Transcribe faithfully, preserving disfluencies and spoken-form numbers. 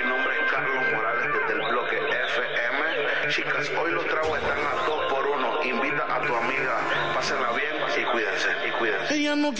Mi nombre es Carlos Morales desde el bloque F M. Chicas, hoy los tragos están a dos por uno. Invita a tu amiga, pásenla bien y cuídense, y cuídense. Ella no